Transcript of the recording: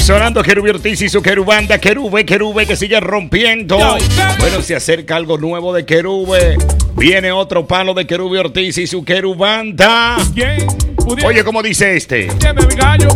Sonando Querube Ortiz y su Querubanda, Querube que sigue rompiendo. Bueno, se acerca algo nuevo de Querube. Viene otro palo de Querube Ortiz y su Querubanda. Oye, ¿cómo dice este?